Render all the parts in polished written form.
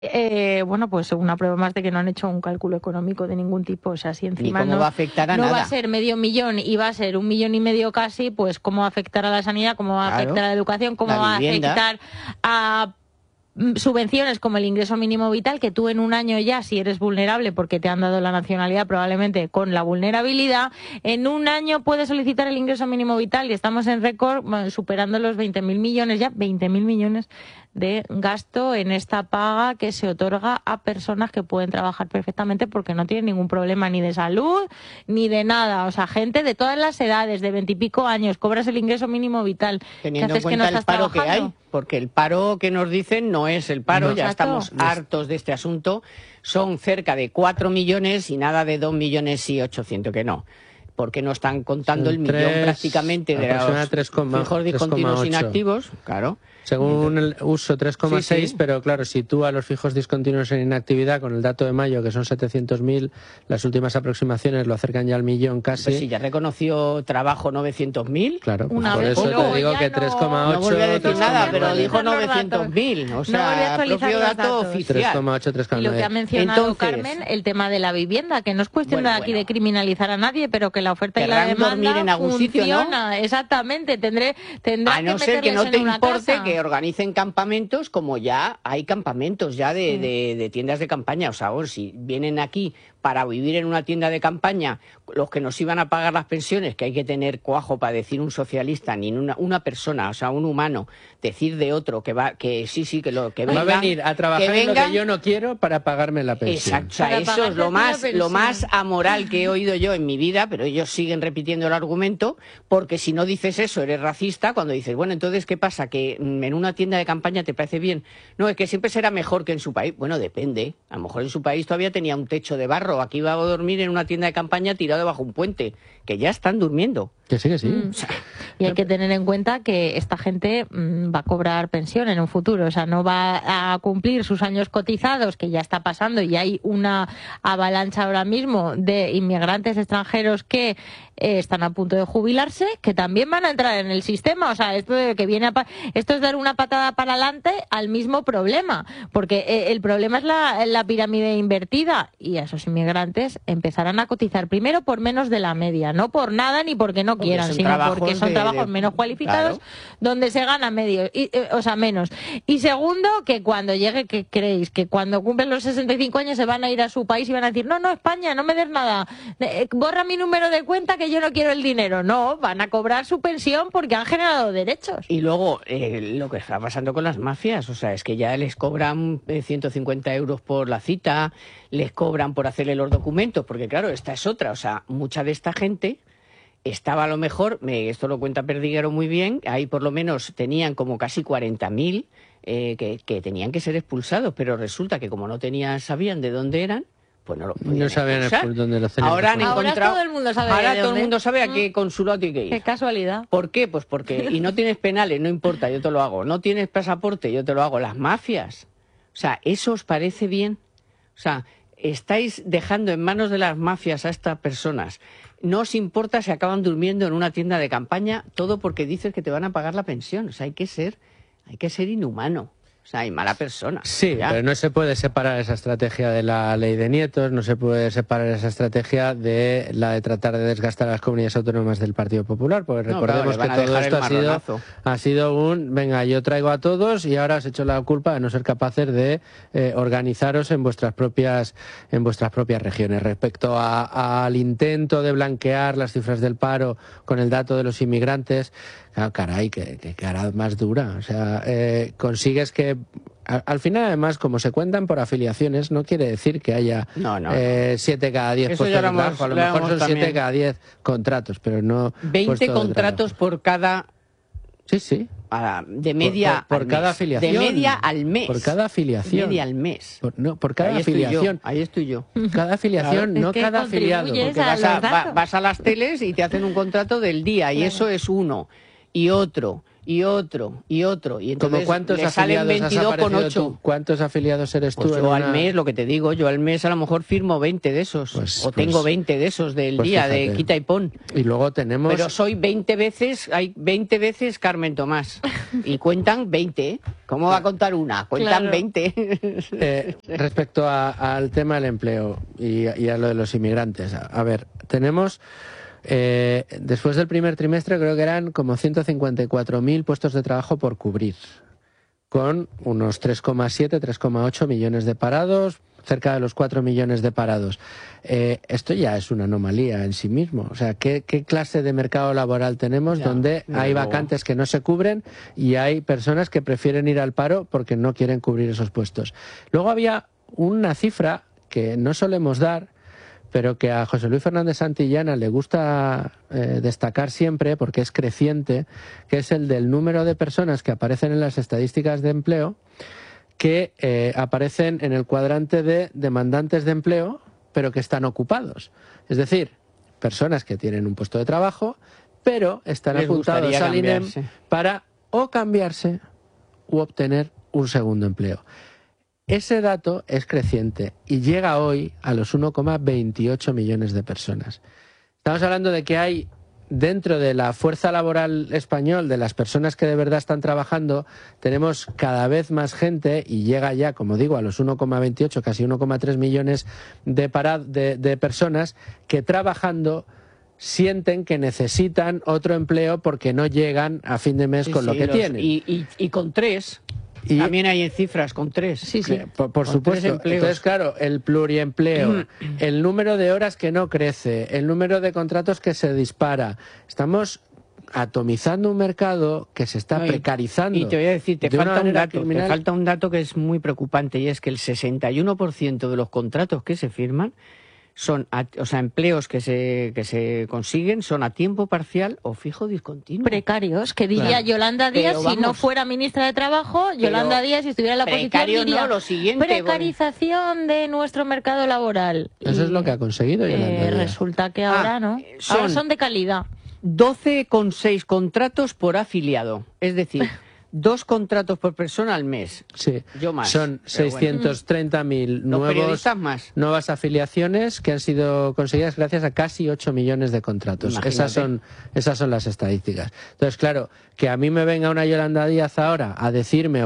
Bueno, pues una prueba más de que no han hecho un cálculo económico de ningún tipo. O sea, si encima cómo va a afectar a no nada. va a ser medio millón y va a ser 1,5 millones casi, pues cómo va a afectar a la sanidad, cómo va a afectar a la educación, cómo va a afectar a subvenciones como el ingreso mínimo vital, que tú en un año ya, si eres vulnerable porque te han dado la nacionalidad probablemente con la vulnerabilidad, en un año puedes solicitar el ingreso mínimo vital y estamos en récord superando los 20.000 millones, ya 20.000 millones de gasto en esta paga que se otorga a personas que pueden trabajar perfectamente porque no tienen ningún problema ni de salud ni de nada. O sea, gente de todas las edades, de 20 y pico años, cobras el ingreso mínimo vital. Teniendo en cuenta el paro que hay, porque el paro que nos dicen no es el paro, ya estamos hartos de este asunto. Son cerca de 4 millones y nada de 2.800.000, que no. Porque no están contando el millón prácticamente de los fijos discontinuos inactivos, claro. Según el uso 3,6, pero claro, si tú a los fijos discontinuos en inactividad, con el dato de mayo, que son 700.000, las últimas aproximaciones lo acercan ya al millón casi. Pues si ya reconoció trabajo 900.000. Claro, pues por eso te digo que 3,8... No volví a decir nada, pero dijo 900.000, o sea, propio dato oficial. 3,8, 3,9. Y lo que ha mencionado Carmen, el tema de la vivienda, que no es cuestión aquí de criminalizar a nadie, pero que la oferta y la demanda en algún sitio, funciona. Exactamente, tendrá a no ser que no te importe casa. Que organicen campamentos, como ya hay campamentos ya de tiendas de campaña. O sea, si vienen aquí para vivir en una tienda de campaña, los que nos iban a pagar las pensiones, que hay que tener cuajo para decir un socialista, ni una persona, o sea, un humano, decir de otro que va, que sí, que lo que venga, va a venir a trabajar en lo que yo no quiero para pagarme la pensión. Exacto, o sea, eso es lo más amoral que he oído yo en mi vida, pero ellos siguen repitiendo el argumento, porque si no dices eso, eres racista. Cuando dices, bueno, entonces, ¿qué pasa? ¿Que en una tienda de campaña te parece bien? No, es que siempre será mejor que en su país. Bueno, depende. A lo mejor en su país todavía tenía un techo de barro. Aquí iba a dormir en una tienda de campaña tirado bajo un puente, que ya están durmiendo. Que sí, que sí. Y hay que tener en cuenta que esta gente va a cobrar pensión en un futuro, o sea, no va a cumplir sus años cotizados, que ya está pasando, y hay una avalancha ahora mismo de inmigrantes extranjeros que están a punto de jubilarse, que también van a entrar en el sistema. O sea, esto es dar una patada para adelante al mismo problema, porque el problema es la pirámide invertida, y a esos inmigrantes empezarán a cotizar primero por menos de la media, no por nada ni porque no quieran, sino porque son trabajos menos cualificados, donde se gana menos. Y segundo, que cuando llegue, ¿qué creéis? Que cuando cumplen los 65 años se van a ir a su país y van a decir, no, España, no me des nada, borra mi número de cuenta que yo no quiero el dinero. No, van a cobrar su pensión porque han generado derechos. Y luego, lo que está pasando con las mafias, o sea, es que ya les cobran 150 euros por la cita, les cobran por hacerle los documentos, porque claro, esta es otra, o sea, mucha de esta gente estaba a lo mejor, esto lo cuenta Perdiguero muy bien, ahí por lo menos tenían como casi 40.000 que tenían que ser expulsados, pero resulta que como no sabían de dónde eran, pues no los podían sabían dónde los tenían. Ahora han encontrado, todo el mundo sabe todo el mundo sabe a qué consulado tiene que ir. Qué casualidad. ¿Por qué? Pues porque, y no tienes penales, no importa, yo te lo hago. No tienes pasaporte, yo te lo hago. Las mafias. O sea, ¿eso os parece bien? O sea, estáis dejando en manos de las mafias a estas personas. No os importa si acaban durmiendo en una tienda de campaña, todo porque dices que te van a pagar la pensión. O sea, hay que ser inhumano. O sea, hay mala persona. Sí, pero no se puede separar esa estrategia de la ley de nietos, no se puede separar esa estrategia de la de tratar de desgastar a las comunidades autónomas del Partido Popular, porque recordemos que todo esto ha sido un, venga, yo traigo a todos y ahora os echo la culpa de no ser capaces de organizaros en vuestras propias regiones. Respecto al intento de blanquear las cifras del paro con el dato de los inmigrantes, caray, que cara más dura. O sea, consigues que al final, además, como se cuentan por afiliaciones, no quiere decir que haya 7 cada 10 puestos de trabajo. A lo mejor son 7 cada 10 contratos, pero no 20 contratos por cada... Sí. De media por cada afiliación. De media al mes. Por cada afiliación. De media al mes. Por cada afiliación. Ahí estoy yo. Cada afiliación, no cada afiliado. Porque vas a las teles y te hacen un contrato del día, y eso es uno. Y otro. y otro, y entonces ¿cuántos le salen 22,8. ¿Cuántos afiliados eres tú? Pues yo al mes, lo que te digo, yo al mes a lo mejor firmo 20 de esos, tengo 20 de esos del día, fíjate, de quita y pon. Y luego tenemos... Pero soy 20 veces Carmen Tomás, y cuentan 20, ¿eh? ¿Cómo va a contar una? Cuentan 20. Respecto al tema del empleo y a lo de los inmigrantes, a ver, tenemos... después del primer trimestre creo que eran como 154.000 puestos de trabajo por cubrir, con unos 3,7, 3,8 millones de parados, cerca de los 4 millones de parados. Esto ya es una anomalía en sí mismo. O sea, ¿qué clase de mercado laboral tenemos donde hay vacantes que no se cubren y hay personas que prefieren ir al paro porque no quieren cubrir esos puestos? Luego había una cifra que no solemos dar, pero que a José Luis Fernández Santillana le gusta destacar siempre porque es creciente, que es el del número de personas que aparecen en las estadísticas de empleo que aparecen en el cuadrante de demandantes de empleo, pero que están ocupados. Es decir, personas que tienen un puesto de trabajo, pero están apuntados al INEM para o cambiarse u obtener un segundo empleo. Ese dato es creciente y llega hoy a los 1,28 millones de personas. Estamos hablando de que hay dentro de la fuerza laboral español, de las personas que de verdad están trabajando, tenemos cada vez más gente y llega ya, como digo, a los 1,28, casi 1,3 millones de personas que trabajando sienten que necesitan otro empleo porque no llegan a fin de mes con lo que tienen. Y con 3... También hay cifras con 3. Sí. Por supuesto. Entonces, claro, el pluriempleo, el número de horas que no crece, el número de contratos que se dispara. Estamos atomizando un mercado que se está precarizando. Y te voy a decir, te falta un dato que es muy preocupante, y es que el 61% de los contratos que se firman son, empleos que se consiguen son a tiempo parcial o fijo discontinuo. Precarios, que diría Yolanda Díaz si no fuera ministra de Trabajo, Yolanda Díaz si estuviera en la oposición diría lo siguiente, precarización de nuestro mercado laboral. Eso es lo que ha conseguido Yolanda Díaz. Resulta que ahora no. Ahora son de calidad. 12,6 contratos por afiliado, es decir... 2 contratos por persona al mes. Sí, yo más. Son 630.000 nuevas afiliaciones que han sido conseguidas gracias a casi 8 millones de contratos. Esas son las estadísticas. Entonces, claro, que a mí me venga una Yolanda Díaz ahora a decirme,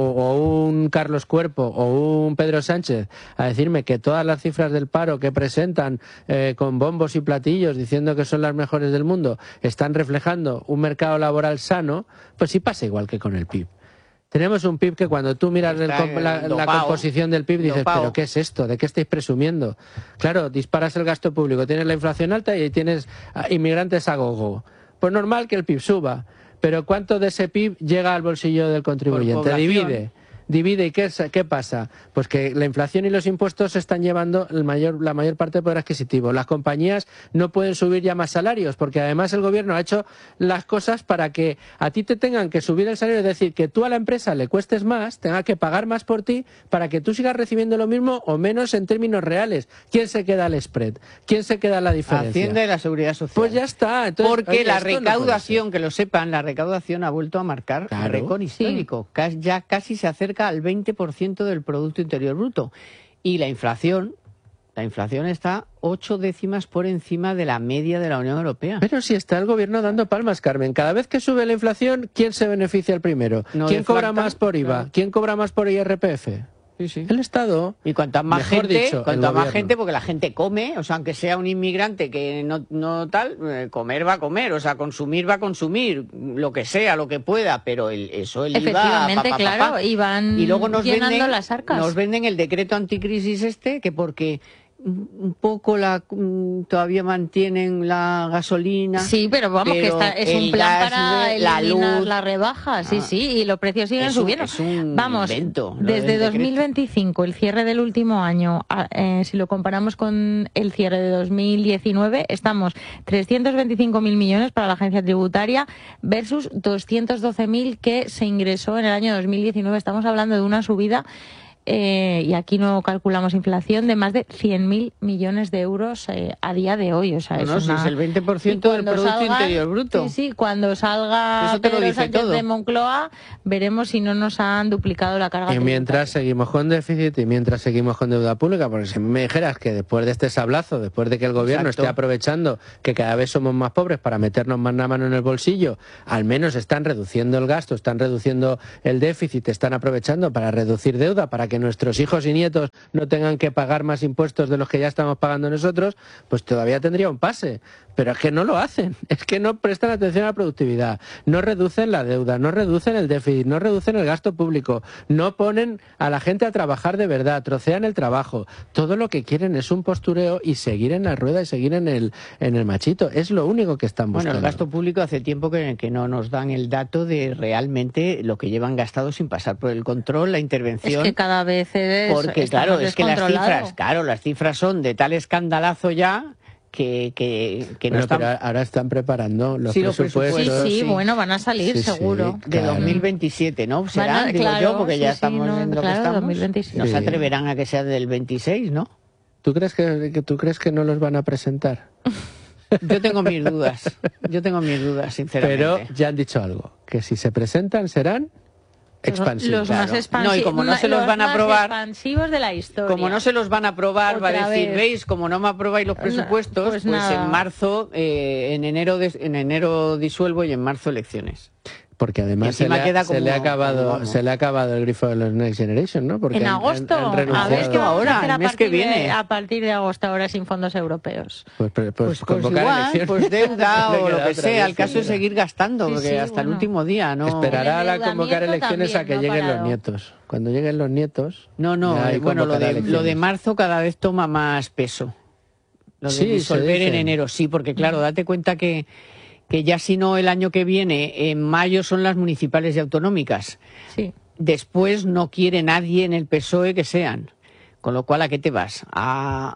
o un Carlos Cuerpo, o un Pedro Sánchez, a decirme que todas las cifras del paro que presentan con bombos y platillos diciendo que son las mejores del mundo están reflejando un mercado laboral sano, pues sí pasa igual que con el PIB. Tenemos un PIB que cuando tú miras la composición del PIB dices, ¿pero qué es esto? ¿De qué estáis presumiendo? Claro, disparas el gasto público, tienes la inflación alta y tienes inmigrantes a gogo. Pues normal que el PIB suba, pero ¿cuánto de ese PIB llega al bolsillo del contribuyente? Divide, ¿y qué pasa? Pues que la inflación y los impuestos se están llevando la mayor parte del poder adquisitivo. Las compañías no pueden subir ya más salarios, porque además el gobierno ha hecho las cosas para que a ti te tengan que subir el salario, es decir, que tú a la empresa le cuestes más, tenga que pagar más por ti, para que tú sigas recibiendo lo mismo o menos en términos reales. ¿Quién se queda al spread? ¿Quién se queda la diferencia? Hacienda y la Seguridad Social. Pues ya está. Entonces, porque la recaudación, que lo sepan, la recaudación ha vuelto a marcar récord histórico. Sí. Ya casi se acerca al 20% del Producto Interior Bruto. Y la inflación está 8 décimas por encima de la media de la Unión Europea. Pero si está el gobierno dando palmas, Carmen. Cada vez que sube la inflación, ¿quién se beneficia el primero? ¿Quién cobra más por IVA? Claro. ¿Quién cobra más por IRPF? Sí. El Estado. Y cuanta más gente, porque la gente come, o sea, aunque sea un inmigrante que no tal, comer va a comer, o sea, consumir va a consumir, lo que sea, lo que pueda, pero el IVA... Efectivamente, claro, y van llenando las arcas. Nos venden el decreto anticrisis que porque... un poco todavía mantienen la gasolina. Sí, pero vamos, que es un plan para eliminar la rebaja. Sí, y los precios siguen subiendo. Es un vamos, invento, desde 2025, el cierre del último año, si lo comparamos con el cierre de 2019, estamos 325.000 millones para la agencia tributaria versus 212.000 que se ingresó en el año 2019. Estamos hablando de una subida y aquí no calculamos inflación, de más de 100.000 millones de euros a día de hoy. O sea, si es el 20% del Producto Interior Bruto. Sí, cuando salga Pedro Sánchez de Moncloa, veremos si no nos han duplicado la carga tributaria. Y mientras seguimos con déficit y mientras seguimos con deuda pública, porque si me dijeras que después de este sablazo, después de que el gobierno esté aprovechando que cada vez somos más pobres para meternos más la mano en el bolsillo, al menos están reduciendo el gasto, están reduciendo el déficit, están aprovechando para reducir deuda, para que nuestros hijos y nietos no tengan que pagar más impuestos de los que ya estamos pagando nosotros, pues todavía tendría un pase. Pero es que no lo hacen, es que no prestan atención a la productividad, no reducen la deuda, no reducen el déficit, no reducen el gasto público, no ponen a la gente a trabajar de verdad, trocean el trabajo. Todo lo que quieren es un postureo y seguir en la rueda y seguir en el machito. Es lo único que están buscando. Bueno, el gasto público hace tiempo que no nos dan el dato de realmente lo que llevan gastado sin pasar por el control, la intervención. Es que cada vez porque claro, es que las cifras son de tal escandalazo ya que no están... Pero ahora están preparando los presupuestos. Sí, bueno, van a salir seguro. De 2027, ¿no? Serán, porque ya estamos en lo que estamos. 2026. No se atreverán a que sea del 26, ¿no? ¿Tú crees que no los van a presentar? Yo tengo mis dudas, sinceramente. Pero ya han dicho algo, que si se presentan serán expansivos. Los más expansivos. No, y como no se los van a aprobar, expansivos de la historia. Como no se los van a aprobar, va a decir, veis, como no me aprobáis los presupuestos, pues en marzo, en enero disuelvo y en marzo elecciones. Porque además se le ha acabado el grifo de los Next Generation, ¿no? Porque en agosto, a ver, que ahora, el mes que viene. A partir de agosto, ahora sin fondos europeos. Pues igual, pues deuda o lo que sea. El caso es seguir gastando, porque hasta el último día, ¿no? Esperará a convocar elecciones a que lleguen los nietos. Cuando lleguen los nietos... bueno, lo de marzo cada vez toma más peso. Lo de disolver en enero, sí, porque claro, date cuenta que ya si no el año que viene, en mayo son las municipales y autonómicas. Sí. Después no quiere nadie en el PSOE que sean. Con lo cual, ¿a qué te vas? ¿A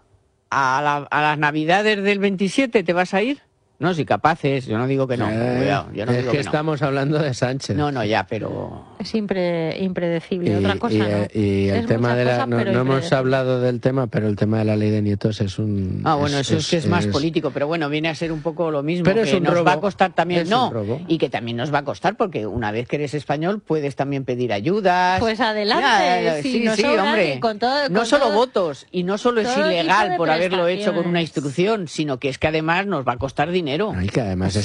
las Navidades del 27 te vas a ir? No, si capaces, yo no digo que no. Cuidado, yo no digo que estamos hablando de Sánchez. No, ya, pero... Es impredecible, otra cosa no. Y el tema de la... No hemos hablado del tema, pero el tema de la ley de nietos es un... bueno, eso es más político, pero bueno, viene a ser un poco lo mismo. Pero que nos va a costar también... y que también nos va a costar, porque una vez que eres español puedes también pedir ayudas. Pues adelante. Sí, hombre. No solo votos, y no solo es ilegal por haberlo hecho con una instrucción, sino que es que además nos va a costar dinero. Y que además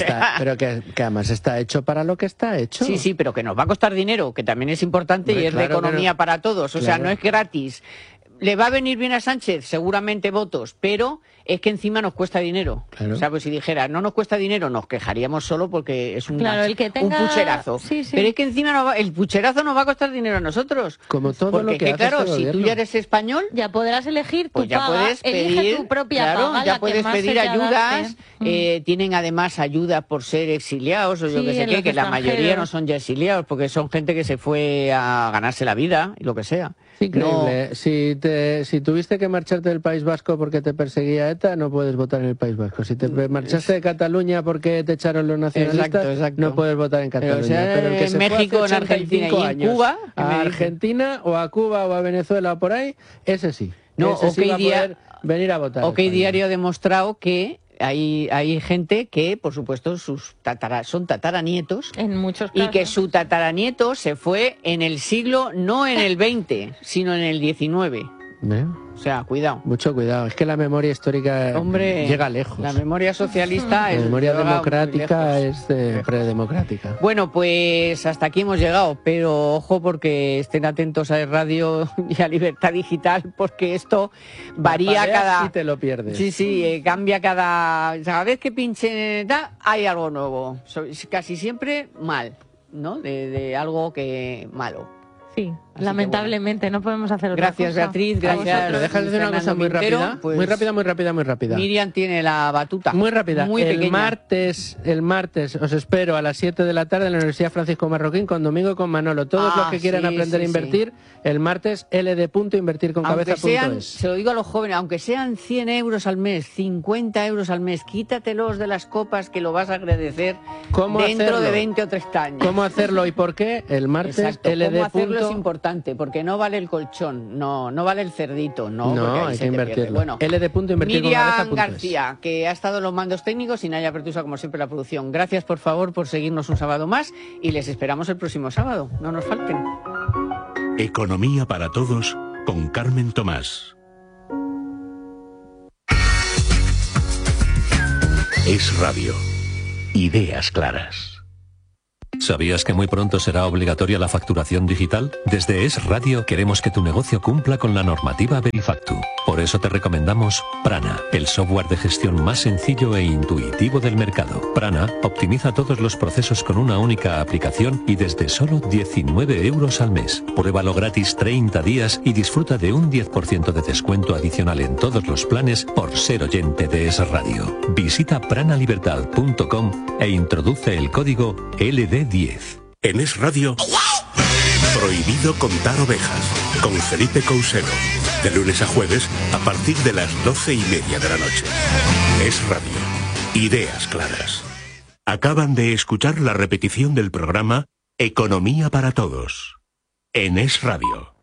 que además está hecho para lo que está hecho. Sí, pero que nos va a costar dinero, que también es importante y es de economía para todos. O sea, no es gratis. ¿Le va a venir bien a Sánchez? Seguramente votos, pero es que encima nos cuesta dinero. Claro. O sea, pues si dijera, no nos cuesta dinero, nos quejaríamos solo porque es un pucherazo. Sí. Pero es que encima el pucherazo nos va a costar dinero a nosotros. Como todo porque lo que claro, si tú ya eres español... Ya podrás elegir tu pues ya paga, puedes pedir, tu propia paga, ya puedes pedir ayudas. Tienen además ayuda por ser exiliados o yo que sé qué, que la mayoría no son ya exiliados, porque son gente que se fue a ganarse la vida y lo que sea. Increíble. No. Si tuviste que marcharte del País Vasco porque te perseguía ETA, no puedes votar en el País Vasco. Si te marchaste de Cataluña porque te echaron los nacionalistas, no puedes votar en Cataluña. Pero el que en México, en Argentina y en Cuba, a Argentina o a Cuba o a Venezuela o por ahí, ese sí. No, ese sí va a poder venir a votar. OK Diario ha demostrado que hay gente que, por supuesto, son tataranietos. En muchos casos. Y que su tataranieto se fue en el siglo, no en el 20, sino en el 19. O sea, cuidado. Mucho cuidado. Es que la memoria histórica llega lejos. La memoria socialista La memoria democrática es predemocrática. Bueno, pues hasta aquí hemos llegado, pero ojo porque estén atentos a Radio y a Libertad Digital, porque esto varía cada... Y te lo pierdes. Sí, cambia cada vez que pinchen hay algo nuevo. Casi siempre mal, ¿no? De algo que malo. Sí, así lamentablemente no podemos hacer otra cosa. Gracias, Beatriz, gracias. Pero déjame decir una cosa muy rápida, pues, muy rápida. Miriam tiene la batuta. Muy rápida. Muy pequeña. El martes os espero a las 7 de la tarde en la Universidad Francisco Marroquín con Domingo y con Manolo. Todos los que quieran aprender a invertir, el martes ld.invertirconcabeza.es. Se lo digo a los jóvenes, aunque sean 100 euros al mes, 50 euros al mes, quítatelos de las copas que lo vas a agradecer dentro de 20 o 30 años. ¿Cómo hacerlo y por qué? El martes ld. Es importante. importante, porque no vale el colchón, no vale el cerdito, no, hay que invertirlo. Bueno, Miriam García, que ha estado en los mandos técnicos, y Naya Pertusa, como siempre, la producción. Gracias, por favor, por seguirnos un sábado más, y les esperamos el próximo sábado. No nos falten. Economía para todos, con Carmen Tomás. Es Radio. Ideas claras. ¿Sabías que muy pronto será obligatoria la facturación digital? Desde Es Radio queremos que tu negocio cumpla con la normativa Verifactu. Por eso te recomendamos Prana, el software de gestión más sencillo e intuitivo del mercado. Prana optimiza todos los procesos con una única aplicación y desde solo 19 euros al mes. Pruébalo gratis 30 días y disfruta de un 10% de descuento adicional en todos los planes por ser oyente de Es Radio. Visita pranalibertad.com e introduce el código LD10. En Es Radio, prohibido contar ovejas, con Felipe Cousero, de lunes a jueves a partir de las 12:30 de la noche. Es Radio. Ideas claras. Acaban de escuchar la repetición del programa Economía para Todos, en Es Radio.